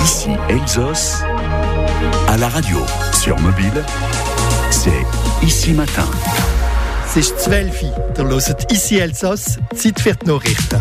Ici Elsos, à la radio, sur mobile, c'est Ici Matin. Es ist 12 Uhr. Ihr hört «Ici Elsass», Zeit für die Nachrichten.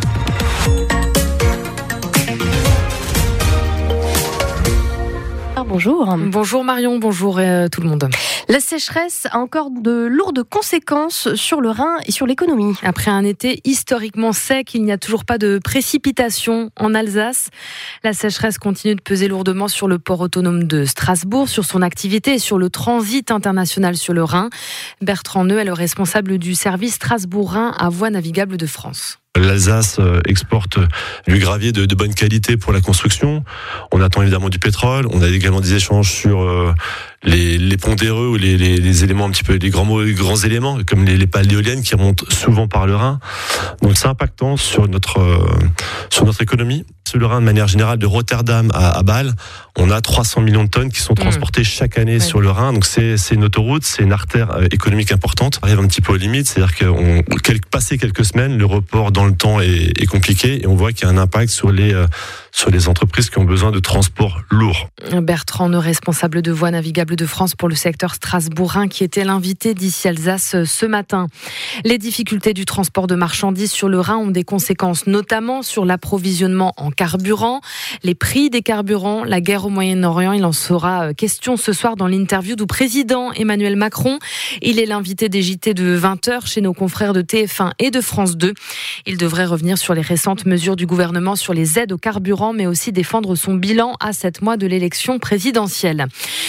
Bonjour. Bonjour Marion, bonjour tout le monde. La sécheresse a encore de lourdes conséquences sur le Rhin et sur l'économie. Après un été historiquement sec, il n'y a toujours pas de précipitations en Alsace. La sécheresse continue de peser lourdement sur le port autonome de Strasbourg, sur son activité et sur le transit international sur le Rhin. Bertrand Neu est le responsable du service Strasbourg-Rhin à Voies navigables de France. L'Alsace exporte du gravier de bonne qualité pour la construction. On attend évidemment du pétrole. On a également des échanges sur les pondéreux ou les éléments un petit peu, les grands éléments comme les pales éoliennes qui remontent souvent par le Rhin. Donc c'est impactant sur notre économie. Sur le Rhin, de manière générale, de Rotterdam à Bâle, on a 300 millions de tonnes qui sont transportées chaque année sur le Rhin. Donc c'est une autoroute, c'est une artère économique importante. On arrive un petit peu aux limites, c'est-à-dire que passé quelques semaines, le report dans le temps est compliqué et on voit qu'il y a un impact sur les entreprises qui ont besoin de transports lourds. Bertrand Neu, responsable de Voies navigables de France pour le secteur Strasbourg-Rhin, qui était l'invité d'Ici Alsace ce matin. Les difficultés du transport de marchandises sur le Rhin ont des conséquences notamment sur l'approvisionnement en carburant, les prix des carburants, la guerre au Moyen-Orient. Il en sera question ce soir dans l'interview du président Emmanuel Macron. Il est l'invité des JT de 20h chez nos confrères de TF1 et de France 2. Il devrait revenir sur les récentes mesures du gouvernement sur les aides au carburant, mais aussi défendre son bilan à 7 mois de l'élection présidentielle.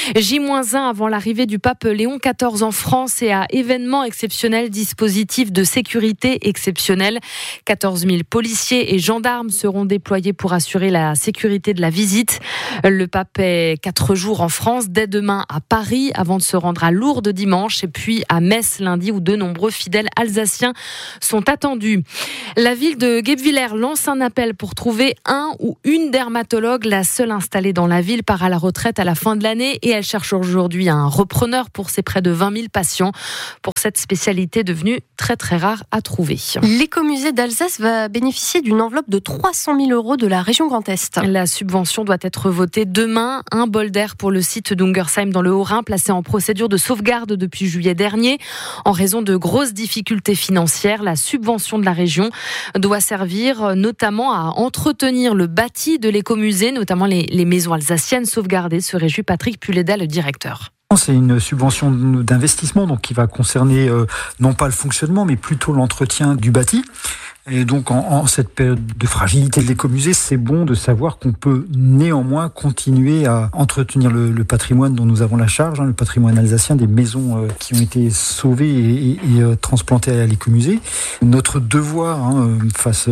J-1 avant l'arrivée du pape Léon XIV en France et à événement exceptionnel, dispositif de sécurité exceptionnel. 14 000 policiers et gendarmes seront déployés pour assurer la sécurité de la visite. Le pape est 4 jours en France, dès demain à Paris, avant de se rendre à Lourdes dimanche et puis à Metz lundi, où de nombreux fidèles alsaciens sont attendus. La ville de Guebwiller lance un appel pour trouver un ou une dermatologue. La seule installée dans la ville part à la retraite à la fin de l'année et elle cherche aujourd'hui un repreneur pour ses près de 20 000 patients pour cette spécialité devenue très très rare à trouver. L'écomusée d'Alsace va bénéficier d'une enveloppe de 300 000 € de la région Grand Est. La subvention doit être votée demain. Un bol d'air pour le site d'Ungersheim dans le Haut-Rhin, placé en procédure de sauvegarde depuis juillet dernier. En raison de grosses difficultés financières, la subvention de la région doit servir notamment à entretenir le bâti de l'écomusée, notamment les maisons alsaciennes sauvegardées, se réjouit Patrick Puléda, le directeur. C'est une subvention d'investissement donc qui va concerner non pas le fonctionnement mais plutôt l'entretien du bâti. Et donc en cette période de fragilité de l'écomusée, c'est bon de savoir qu'on peut néanmoins continuer à entretenir le patrimoine dont nous avons la charge, le patrimoine alsacien, des maisons qui ont été sauvées et transplantées à l'écomusée. Notre devoir face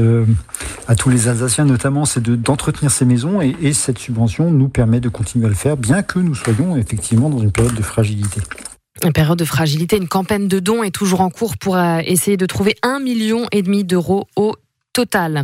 à tous les Alsaciens notamment, c'est d'entretenir ces maisons et cette subvention nous permet de continuer à le faire, bien que nous soyons effectivement dans une période de fragilité. Une période de fragilité, une campagne de dons est toujours en cours pour essayer de trouver 1,5 million d'euros au total.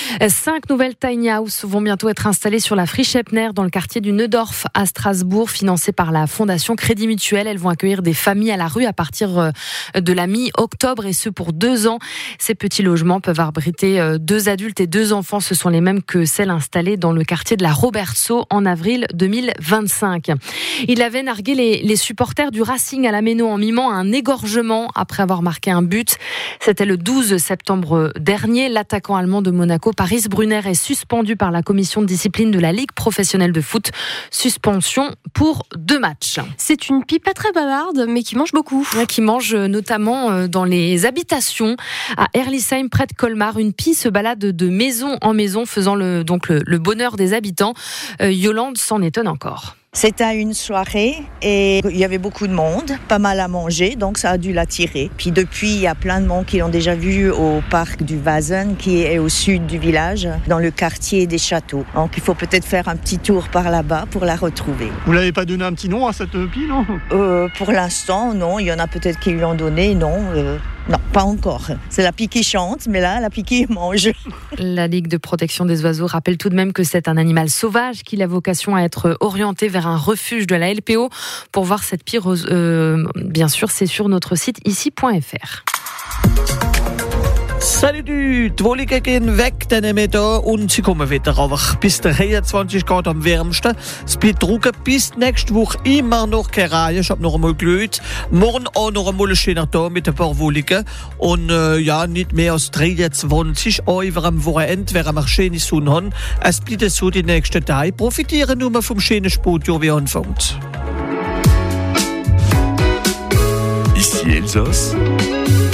5 nouvelles tiny house vont bientôt être installées sur la friche Epner dans le quartier du Neudorf à Strasbourg, financées par la Fondation Crédit Mutuel. Elles vont accueillir des familles à la rue à partir de la mi-octobre et ce pour 2 ans. Ces petits logements peuvent abriter 2 adultes et 2 enfants. Ce sont les mêmes que celles installées dans le quartier de la Robertsau en avril 2025. Il avait nargué les supporters du Racing à la Méno en mimant un égorgement après avoir marqué un but. C'était le 12 septembre dernier. L'attaquant allemand de Monaco, Paris Brunner, est suspendu par la commission de discipline de la Ligue professionnelle de foot. Suspension pour 2 matchs. C'est une pipe pas très bavarde, mais qui mange beaucoup. Qui mange notamment dans les habitations. À Herlisheim, près de Colmar, une pie se balade de maison en maison, faisant le bonheur des habitants. Yolande s'en étonne encore. C'était une soirée et il y avait beaucoup de monde, pas mal à manger, donc ça a dû l'attirer. Puis depuis, il y a plein de monde qui l'ont déjà vu au parc du Wazen, qui est au sud du village, dans le quartier des châteaux. Donc il faut peut-être faire un petit tour par là-bas pour la retrouver. Vous l'avez pas donné un petit nom à cette pie, non ? Pour l'instant, non. Il y en a peut-être qui lui ont donné, non. Non, pas encore. C'est la pie qui chante, mais là, la pie qui mange. La Ligue de protection des oiseaux rappelle tout de même que c'est un animal sauvage qui a vocation à être orienté vers un refuge de la LPO. Pour voir cette pie, bien sûr, c'est sur notre site ici.fr. Salut, die Wolken gehen weg, dann nehmen wir da und sie kommen wieder. Aber bis 23 Grad am wärmsten. Es bleibt trocken bis nächste Woche immer noch keine Reihe. Ich habe noch einmal gelöst. Morgen auch noch einmal ein schöner Tag mit ein paar Wolken. Und nicht mehr als 23 über am Wochenende, während wir schöne Sonne haben. Es bleibt so die nächsten Tage. Profitieren nur vom schönen Sportjahr, wie anfängt. Ici Elsass.